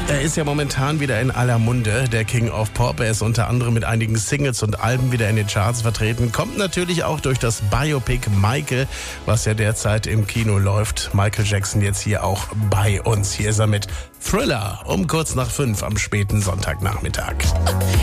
Er ist ja momentan wieder in aller Munde, der King of Pop. Er ist unter anderem mit einigen Singles und Alben wieder in den Charts vertreten. Kommt natürlich auch durch das Biopic Michael, was ja derzeit im Kino läuft. Michael Jackson jetzt hier auch bei uns. Hier ist er mit Thriller um kurz nach 5 am späten Sonntagnachmittag.